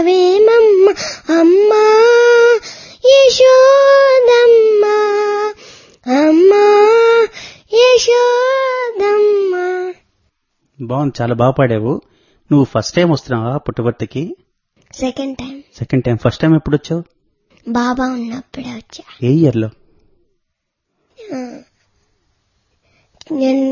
వేమమ్మ అమ్మా యశోదమ్మ అమ్మా యశోదమ్మ. బాగుంది, చాలా బాగా పాడావు. నువ్వు ఫస్ట్ టైం వస్తున్నావా పుట్టపర్తికి? Second time. ఫస్ట్ టైం ఎప్పుడు వచ్చావు? బాబా ఉన్నప్పుడే వచ్చా. ఏ ఇయర్లో? నేను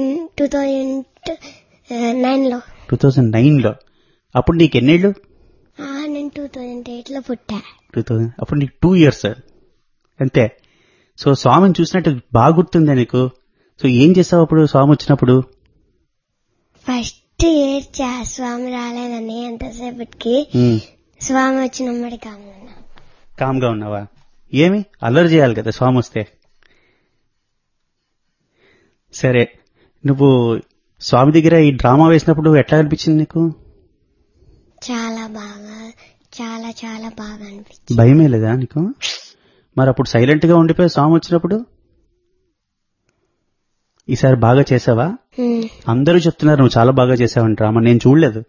2009లో. 2009లో. అప్పుడు నీకు ఎన్నేళ్ళు? నేను 2008లో పుట్టా. 2000 అప్పుడు నీకు 2 years అంతే. సో స్వామిని చూసినట్టు బాగా గుర్తుందా నీకు? సో ఏం చేసావు అప్పుడు స్వామి వచ్చినప్పుడు? ఫస్ట్ ఏడ్చా, స్వామి రాలేదని. ఎంతసేపటికి స్వామి వచ్చినమ్మడి కామ్గా ఉన్నావా? ఏమి అల్లరి చేయాలి కదా స్వామి వస్తే. సరే, నువ్వు స్వామి దగ్గర ఈ డ్రామా వేసినప్పుడు ఎట్లా అనిపించింది నీకు? చాలా బాగా, చాలా చాలా బాగా అనిపించింది. భయమే లేదా నీకు? మరి అప్పుడు సైలెంట్ గా ఉండిపోయి స్వామి వచ్చినప్పుడు? ఈసారి బాగా చేసావా? అందరూ చెప్తున్నారు నువ్వు చాలా బాగా చేసావని డ్రామా. నేను చూడలేదు.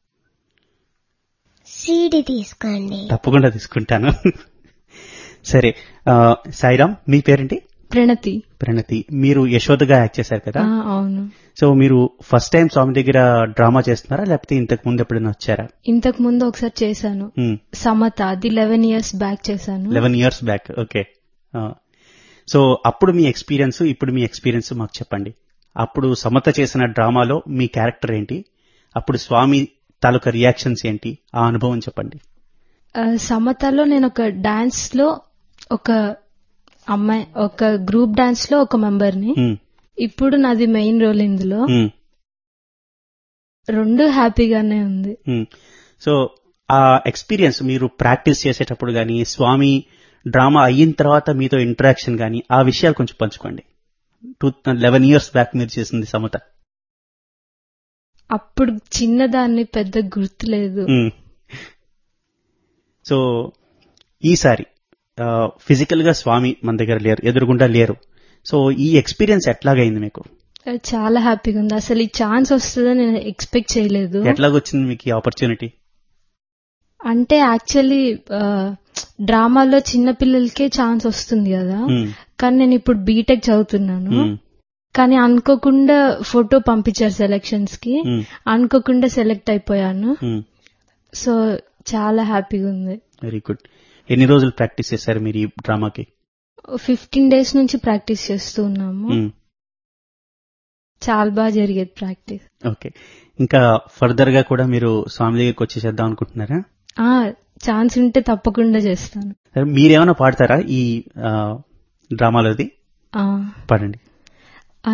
సీడీ తీసుకోండి. తప్పకుండా తీసుకుంటాను. సరే, సాయిరామ్, మీ పేరేంటి? ప్రణతి. మీరు యశోదగా యాక్ట్ చేశారు కదా? అవును. సో మీరు ఫస్ట్ టైం స్వామి దగ్గర డ్రామా చేస్తున్నారా, లేకపోతే ఇంతకు ముందు ఎప్పుడైనా వచ్చారా? ఇంతకు ముందు ఒకసారి చేశాను, సమత. అది 11 years బ్యాక్ చేశాను. 11 years బ్యాక్. ఓకే. సో అప్పుడు మీ ఎక్స్పీరియన్స్, ఇప్పుడు మీ ఎక్స్పీరియన్స్ మాకు చెప్పండి. అప్పుడు సమత చేసిన డ్రామాలో మీ క్యారెక్టర్ ఏంటి, అప్పుడు స్వామి తాలూకా రియాక్షన్స్ ఏంటి, ఆ అనుభవం చెప్పండి. సమతలో నేను ఒక డాన్స్ లో ఒక అమ్మాయి, ఒక గ్రూప్ డాన్స్ లో ఒక మెంబర్ని. ఇప్పుడు నాది మెయిన్ రోల్ ఇందులో. రెండు హ్యాపీగానే ఉంది. సో ఆ ఎక్స్పీరియన్స్ మీరు ప్రాక్టీస్ చేసేటప్పుడు గానీ, స్వామి డ్రామా అయిన తర్వాత మీతో ఇంటరాక్షన్ గానీ, ఆ విషయాలు కొంచెం పంచుకోండి. 11 years బ్యాక్ మీరు చేసింది సమత. అప్పుడు చిన్నదాన్ని, పెద్ద గుర్తులేదు. సో ఈసారి ఫిజికల్ గా స్వామి మన దగ్గర లేరు, ఎదురుగుండా లేరు. సో ఈ ఎక్స్పీరియన్స్ ఎట్లాగైంది మీకు? చాలా హ్యాపీగా ఉంది. అసలు ఈ ఛాన్స్ వస్తుందని నేను ఎక్స్పెక్ట్ చేయలేదు. ఎట్లాగొచ్చింది మీకు ఈ ఆపర్చునిటీ? అంటే యాక్చువల్లీ డ్రామాలో చిన్న పిల్లలకే ఛాన్స్ వస్తుంది కదా, కానీ నేను ఇప్పుడు బీటెక్ చదువుతున్నాను. కానీ అనుకోకుండా ఫోటో పంపించారు సెలక్షన్స్ కి, అనుకోకుండా సెలెక్ట్ అయిపోయాను. సో చాలా హ్యాపీగా ఉంది. Very good. ఎన్ని రోజులు ప్రాక్టీస్ చేశారు మీరు ఈ డ్రామాకి? 15 days నుంచి ప్రాక్టీస్ చేస్తూ ఉన్నాము. చాలా బాగా జరిగేది ప్రాక్టీస్. ఓకే. ఇంకా ఫర్దర్ గా కూడా మీరు స్వామి దగ్గరికి వచ్చి చేద్దాం అనుకుంటున్నారా? ఛాన్స్ ఉంటే తప్పకుండా చేస్తాను. మీరేమైనా పాడతారా ఈ డ్రామాలోది? పాడండి.